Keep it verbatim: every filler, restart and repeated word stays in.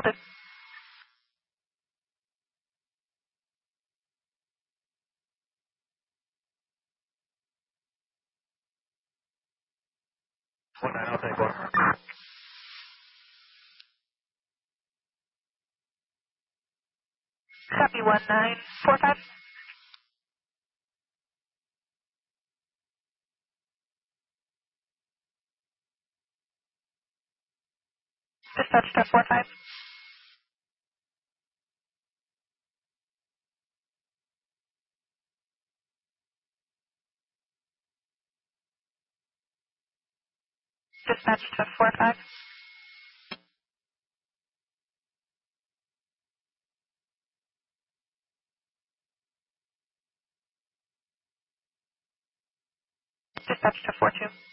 Noted. One nine, I'll take one. Copy one nine four five. Dispatch to four five. Dispatch to four five. Dispatch to four two.